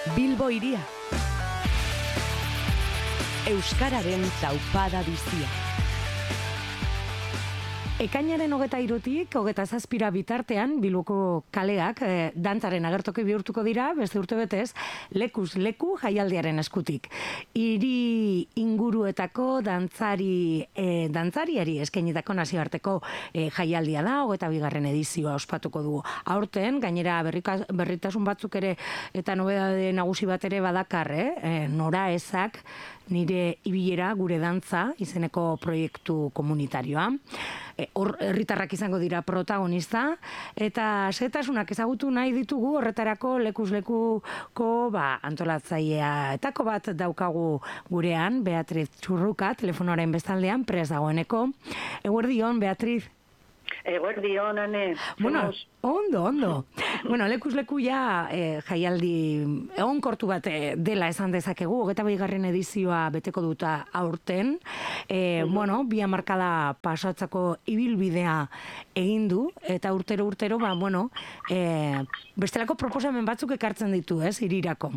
Bilbo hiria. Euskararen taupada bizia. Ekainaren 23tik 27 bitartean Bilboko kaleak dantzaren agertoki bihurtuko dira, beste urtebetez, lekuz leku jaialdiaren eskutik. Hiri inguruetako dantzariari eskainitako nazioarteko jaialdia da, 22. edizioa ospatuko du. Aurten, gainera berritasun batzuk ere eta nobedade nagusi bat ere badakar, Nora ezak nire ibilera gure dantza izeneko proiektu komunitarioa. Hor herritarrak izango dira protagonista eta xehetasunak ezagutu nahi ditugu horretarako lekuz lekuko antolatzaileetako bat daukagu gurean, Beatriz Txurruka, telefonoaren bestaldean prest dagoeneko. Eguerdion, Beatriz. Eguerdion, Ane. Bueno, ondo. Bueno, lekuz leku ja jaialdi egonkortu bat dela esan dezakegu, 22. edizioa beteko duta aurten. Bueno, bi hamarkada pasatzako ibilbidea egin du, eta urtero, bestelako proposamen batzuk ekartzen ditu, hirirako.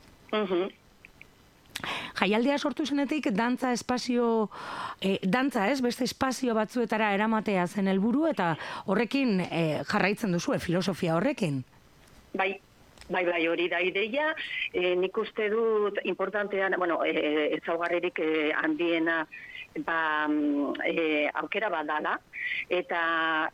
Jaialdia sortu zenetik dantza espazio, beste espazio batzuetara eramatea zen helburu eta horrekin jarraitzen duzu, filosofia horrekin? Bai, hori da ideia. Nik uste dut importantean, ezaugarririk handiena aukera bat dala, eta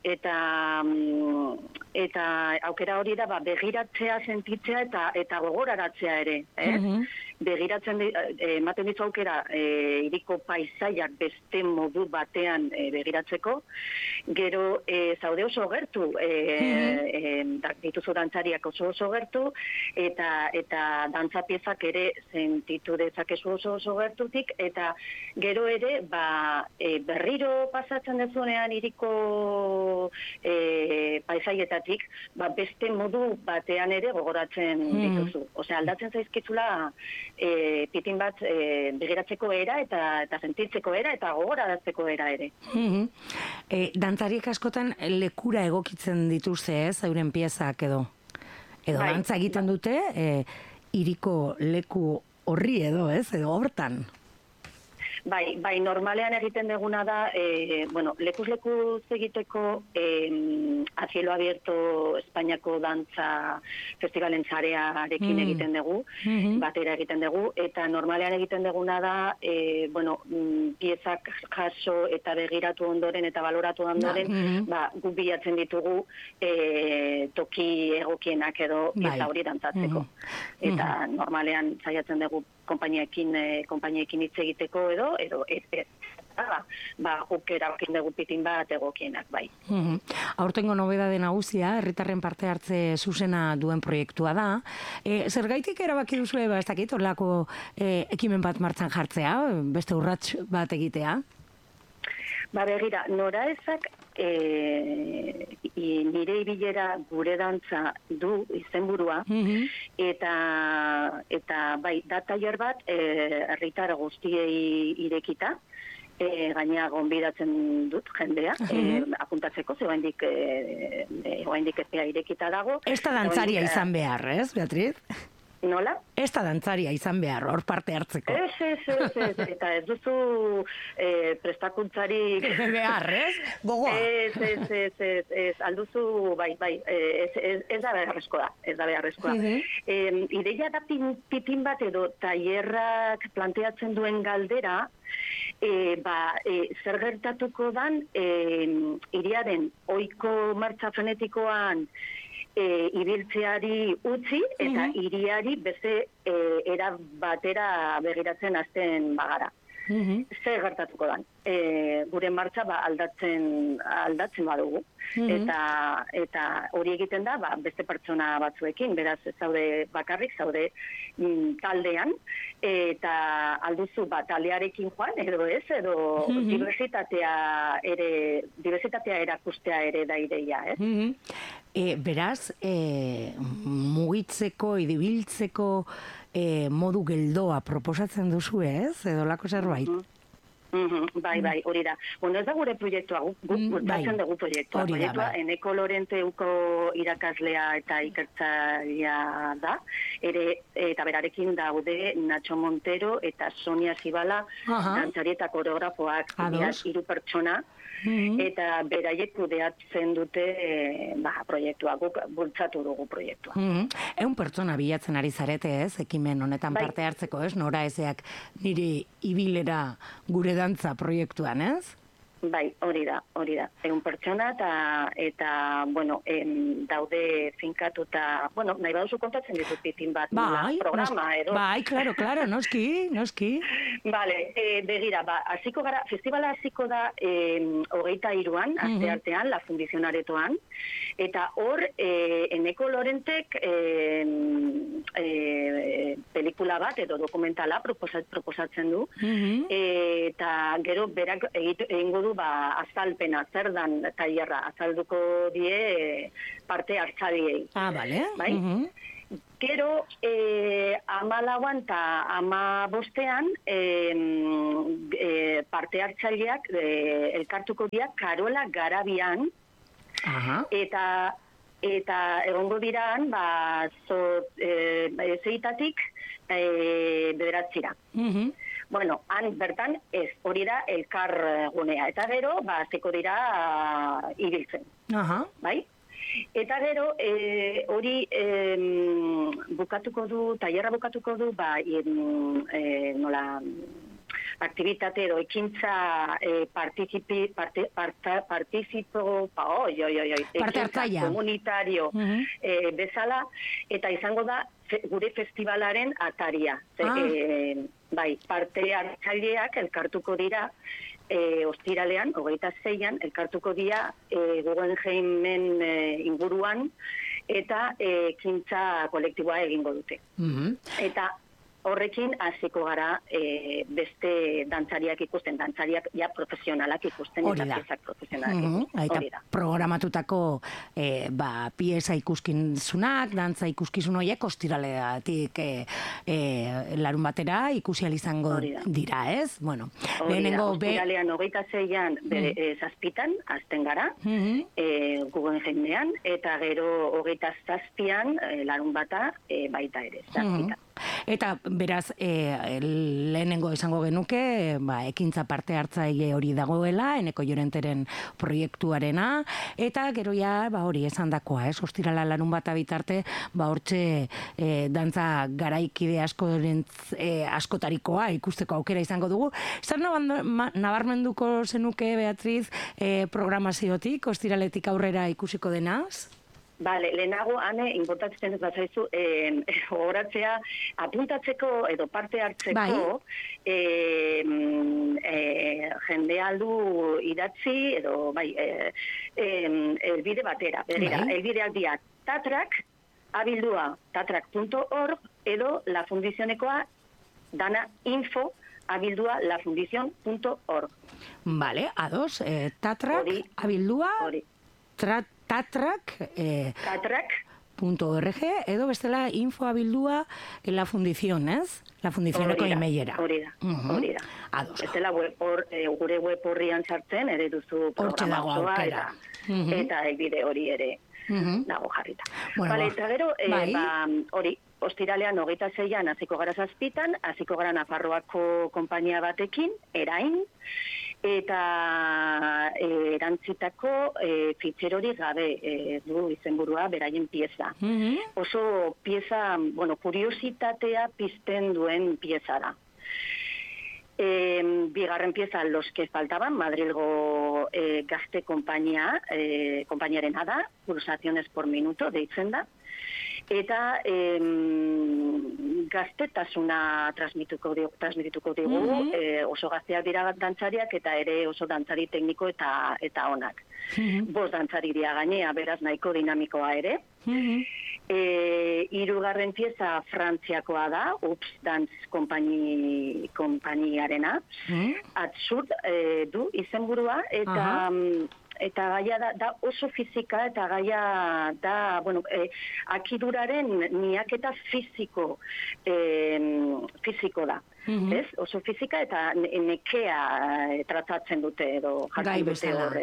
aukera hori da begiratzea, sentitzea eta gogoraratzea ere. Begiratzen ematen ditu aukera hiriko paisaiak beste modu batean begiratzeko, gero zaude oso gertu, dituzu dantzariak oso gertu, eta dantza piezak ere sentitu dezakezu oso gertutik, eta gero ere berriro pasatzen dezunean hiriko paisaietatik, beste modu batean ere gogoratzen dituzu. Osea, aldatzen zaizkitzula pitin bat begiratzeko era eta sentitzeko era eta gogorarazteko era ere. Dantzariek askotan lekura egokitzen dituzte, euren piezak edo dantza egiten dute hiriko leku horri edo hortan. Bai, normalean egiten deguna da, lekuz lekuz egiteko a cielo abierto Espainiako dantza festivalen zarearekin egiten dugu, batera egiten dugu, eta normalean egiten deguna da, piezak jaso eta begiratu ondoren eta baloratu ondoren, guk bilatzen ditugu toki egokienak edo pieza hori dantzatzeko. Eta normalean saiatzen dugu konpainiekin hitz egiteko edo guk erabakin dugu pitin bat egokienak, bai. Aurtengo nobedade nagusia, herritarren parte hartze zuzena duen proiektua da. Zergaitik erabaki duzu ez dakit, horrelako ekimen bat martxan jartzea, beste urrats bat egitea? Begira, Nora ezak nire ibilera gure dantza du izenburua, eta da tailer bat herritar guztiei irekita, gainera gonbidatzen dut jendea, apuntatzeko, oraindik epea irekita dago. Ez da dantzaria izan behar, ez, Beatriz? Nola? Ez da dantzaria izan behar, hor parte hartzeko. Ez, eta ez duzu prestakuntzarik... Behar, ez? Gogoa. Ez, alduzu, bai, ez da beharrezkoa. Ideia da pitin bat edo tailerrak planteatzen duen galdera, zer gertatuko dan hiriaren ohiko martxa frenetikoan ibiltzeari utzi eta hiriari beste era batera begiratzen hasten bagara. Zer gertatuko dan? Gure martxa aldatzen badugu. Eta hori egiten da beste pertsona batzuekin, beraz ez zaude bakarrik, zaude taldean, eta alduzu taldearekin joan, edo ez, edo diversitatea erakustea ere da ideia, ez? Beraz, mugitzeko, idibiltzeko modu geldoa proposatzen duzu, ez? Edo lako zerbait? Bai, hori da. Bueno, ez da gure proiektua, guk batzen dugu proiektua. Proiektua, Eneko Lorenteuko irakaslea eta ikertzailea da, eta berarekin daude Nacho Montero eta Sonia Zibala, dantzari eta koreografoak, dira 3 pertsona, eta beraiek kudeatzen dute proiektua, guk bultzatu dugu proiektua. 100 pertsona bilatzen ari zarete, ez? Ekimen honetan parte hartzeko, ez? Nora ezeak nire ibilera gure dantza proiektuan, ez? Bai, hori da. 100 pertsona eta daude finkatuta, nahi baduzu kontatzen ditut pitin bat, programa edo. Bai, claro, noski. Vale, begira, festivala hasiko da 23an, asteartean, La Fundición Aretoan, eta hor, Eneko Lorentek pelikula bat edo dokumentala proposatzen du, eta gero berak egingo du azalpena, zer dan tailerra, azalduko die parte hartzaileei. Bale. Bai? Gero, 14an eta 15an parte hartzaileak elkartuko dira Karola Garabian, eta egongo diraan, zeitatik 9:00. Bueno, han bertan ez, hori da elkar gunea. Eta gero, zeko dira ibiltzen. Bai? Eta gero, hori tailerra bukatuko du, nola, aktivitate edo ekintza parte hartzailea komunitario bezala, eta izango da gure festivalaren ataria. Bai, parte hartzaileak elkartuko dira ostiralean, 26an, elkartuko dira Guggenheimen inguruan, eta ekintza kolektiboa egingo dute. Eta horrekin hasiko gara beste dantzariak ikusten, dantzariak ja profesionalak ikusten, eta piezak profesionalak ikusten. Hori da. Programatutako pieza ikuskizunak, dantza ikuskizun horiek ostiraleatik larun batera ikusi izango dira, ez? Bueno, ostiralean 26an 7:00 hasten gara, Guggenheimean, eta gero 27an larun bata baita ere, 7:00. Eta beraz, lehenengo esango genuke, ekintza parte hartzaile hori dagoela, Eneko Llorenteren proiektuarena, eta gero ja, hori esandakoa, ostirala larun bata bitarte, hortxe dantza garaikide askotarikoa ikusteko aukera izango dugu. Zer nabarmenduko zenuke, Beatriz, programaziotik, ostiraletik aurrera ikusiko denaz? Bale, lehenago, inportatzen ez bazaizu, horatzea, apuntatzeko edo parte hartzeko, jendea aldu idatzi, edo, elbide batera. Elbideak dira tatrak, abildua tatrak.org, edo La Fundizionekoa dana info, abildua lafundizion.org. Vale, ados, tatrak, abildua, tatrak.org, edo bestela info abildua La Fundición, ez? La Fundizioneko emailera. Hori da. Bestela gure web horrian sartzen, ere duzu programazoa, eta elbide hori ere dago jarrita. Eta gero, hori, ostiralean 26an hasiko gara 7:00, hasiko gara Nafarroako konpainia batekin, Erain, eta erantzitako fitxerori gabe du izenburua beraien pieza. Oso pieza, kuriositatea pizten duen pieza da. Bigarren pieza, Los que faltaban, Madrilgo gazte konpainiarena da, pulsaciones por minuto, deitzen da. Eta gaztetasuna transmituko digu, oso gazteak dira dantzariak, eta ere oso dantzari tekniko eta onak. 5 dantzari dira gainea, beraz nahiko dinamikoa ere. 3. pieza Frantziakoa da, Ups Dance konpainiarena. Absurd du izenburua, eta gaia da oso fizika eta gaia da, bueno, akiduraren miaketa fiziko da. Ez? Oso fizika eta nekea tratatzen dute edo jartzen dute hor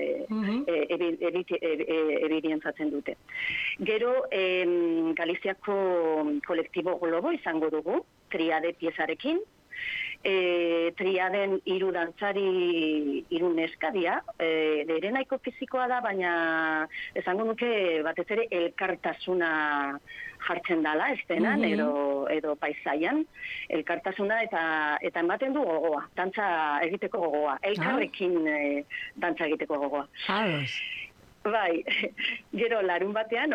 evidentzatzen dute. Gero Galiziako kolektibo globo izango dugu, triade piezarekin. Triaden 3 dantzari 3 neskadia, ere nahiko fizikoa da, baina esango nuke batez ere elkartasuna jartzen dala estenan edo paisaian, elkartasuna eta ematen du gogoa, dantza egiteko gogoa, elkarrekin dantza egiteko gogoa. Bai, gero larun batean,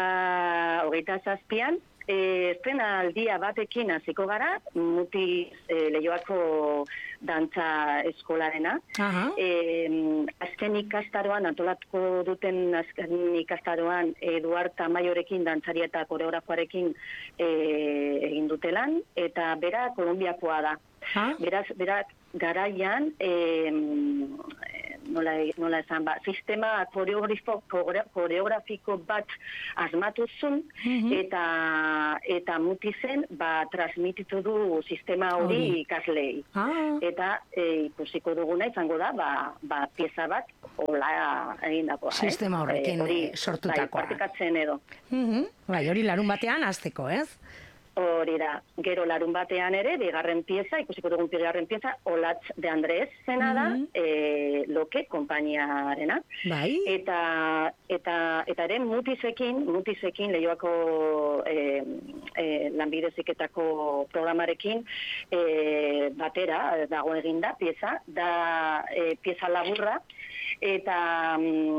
27an, estrenaldia batekin hasiko gara, Mutiz Leioako dantza eskolarena. Azken ikastaroan, antolatuko duten azken ikastaroan, Eduard Tamayorekin dantzaria eta koreografoarekin egin dutelan, eta bera Kolombiakoa da. Beraz, garaian, nola esan ba, sistema koreografiko bat asmatuzun eta Mutizen transmititu du sistema hori ikaslei. Eta ikusiko duguna izango da, pieza bat hola egindakoa. Sistema horrekin sortutakoa. Partikatzen edo. Bai, hori larun batean hasteko, ez? Hori da, gero larun batean ere, bigarren pieza, ikusiko dugun bigarren pieza, Olatz de Andrés zena da, Loke konpainiarena. Bai. Eta ere Mutizekin Leioako lanbide heziketako programarekin batera dago eginda pieza, da pieza laburra, eta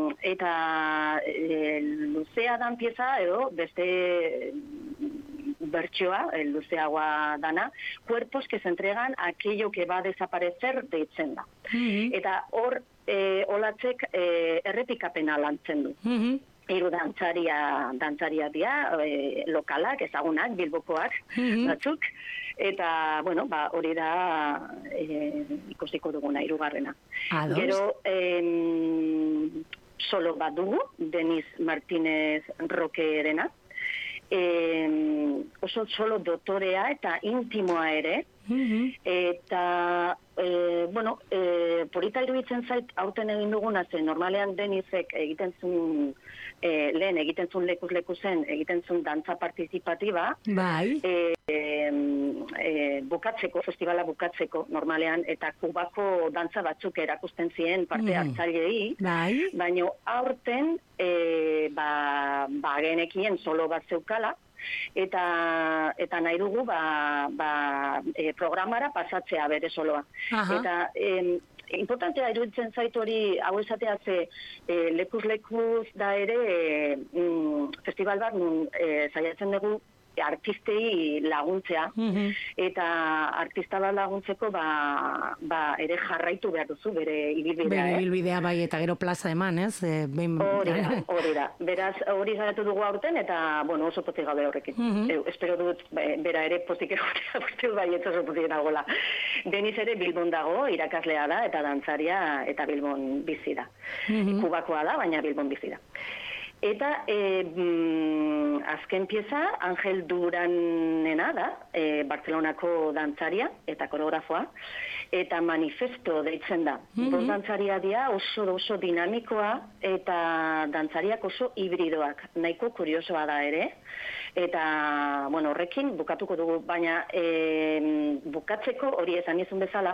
luzea dan pieza edo beste bertsioa, luzeagoa dana, cuerpos que se entregan a aquello que va a desaparecer deitzen da. Eta hor, Olatzek errepikapena lantzen du. Hiru dantzaria dira, lokalak, ezagunak, bilbokoak, batzuk, eta, bueno, hori da ikusiko duguna, hirugarrena. Gero, solo bat dugu, Denis Martínez Roquerena, oso solo dotorea eta intimoa ere, eta polita iruditzen zait aurten egin duguna zen, normalean Denisek egiten zuen lekuz zen, egiten zuen dantza partizipatiba, festivala bukatzeko, normalean, eta Kubako dantza batzuk erakusten ziren parte hartzailei, baina aurten genekien solo bat zeukala, eta nahi dugu programara pasatzea bere soloa. Eta importantea iruditzen zait hori hau esatea ze lekuz da ere festival bat saiatzen dugu artistei laguntzea, eta artista bat laguntzeko ere jarraitu behar duzu bere ibilbidea. Bere ibilbidea bai, eta gero plaza eman, ez? Hori da. Beraz, hori zaratu dugu aurten, eta, oso pozik gaude horrekin. Espero dut, bera ere pozik egotea, bai, ez oso pozik dagoela. Denis ere Bilbon dago, irakaslea da, eta dantzaria, eta Bilbon bizi da. Kubakoa da, baina Bilbon bizi da. Eta azken pieza, Angel Duranena da, Barcelonako dantzaria eta koreografoa, eta manifesto deitzen da. Bost dantzaria dira oso dinamikoa eta dantzariak oso hibridoak, nahiko kuriosoa da ere, eta horrekin bukatuko dugu, baina bukatzeko hori esan dizun bezala,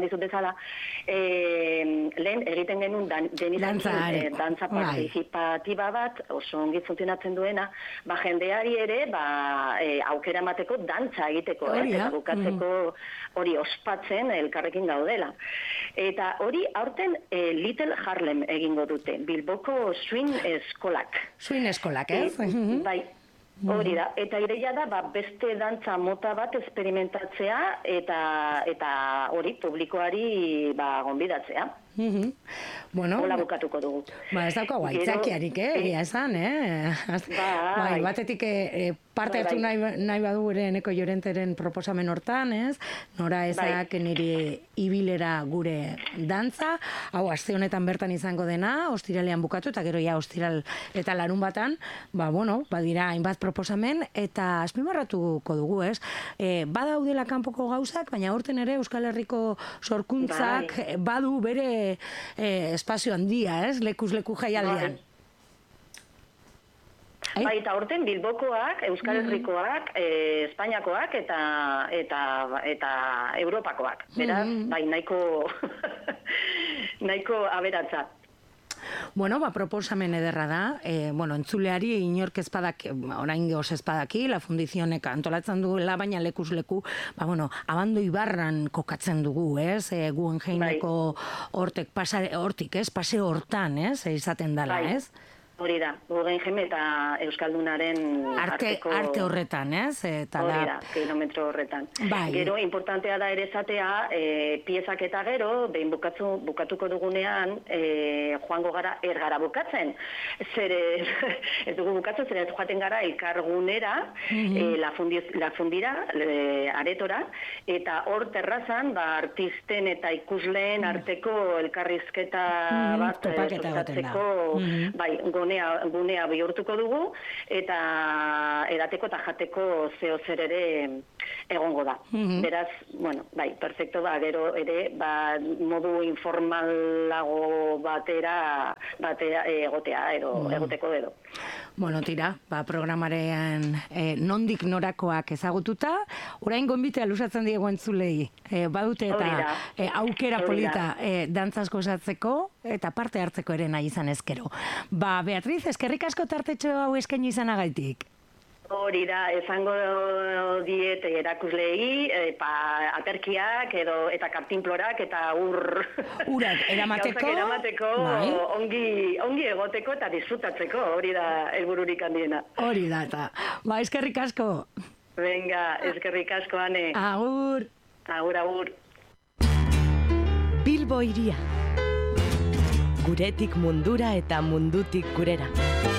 lehen egiten genuen dantza partizipatiba bat, oso ongi funtzionatzen duena, jendeari ere aukera emateko dantza egiteko, eta bukatzeko hori ospatzen elkarrekin gaudela. Eta hori aurten Little Harlem egingo dute, Bilboko swing eskolak. Swing eskolak, ez? Bai. Hori da, eta ireia da beste dantza mota bat experimentatzea eta hori publikoari gonbidatzea. Bueno, hola bukatuko dugu. Ba, ez daukagu aitzakiarik, egia esan, Bai, batetik parte hartu nahi badu ere Eneko Llorenteren proposamen hortan, ez? Nora ezak niri ibilera gure dantza, hau aste honetan bertan izango dena, ostiralean bukatu, eta gero ja ostiral eta larun batan, badira hainbat proposamen, eta azpimarratuko dugu, ez? Badaudela kanpoko gauzak, baina horten ere Euskal Herriko sorkuntzak badu bere espazio handia, ez? Lekuz leku jaialdian. Bai, eta horten Bilbokoak, Euskal Herrikoak, Espainiakoak eta Europakoak. Beraz, bai, nahiko aberatza. Bueno, proposamen ederra da. Entzuleari inork ezpadak, orain goz ezpadaki, La Fundizionek antolatzen duela, baina lekuz leku, Abando Ibarran kokatzen dugu, ez? Guggenheimeko hortik, ez? Paseo hortan, ez? Izaten dela, ez? Hori da, Guggenheim eta Euskaldunaren arteko... Arte horretan, ez? Hori da, kilometro horretan. Gero, importantea da ere esatea, piezak eta gero, behin bukatuko dugunean, joango gara ergara bukatzen. Ez dugu bukatzen, zer ez joaten gara elkargunera, la fundira, aretora, eta hor terrazan, artisten eta ikusleen arteko elkarrizketa bat sustatzeko, gunea bihurtuko dugu, eta edateko eta jateko zeo zer ere egongo da. Beraz, perfecto da, gero ere, modu informalago batera egotea, egoteko edo. Bueno, tira, programaren nondik norakoak ezagututa, orain gonbitea lusatzen diego entzulei, badute eta aukera polita dantzaz gozatzeko eta parte hartzeko ere nahi izan ezkero. Beatriz, eskerrik asko tartetxo hau eskaini izanagaitik. Hori da, esango diet erakuslei, aterkiak eta kartinplorak eta urak eramateko, ongi egoteko eta disfrutatzeko, hori da helbururik handiena. Hori da, eta eskerrik asko. Venga, eskerrik asko, Ane. Agur. Agur. Bilbo hiria. Guretik mundura eta mundutik gurera.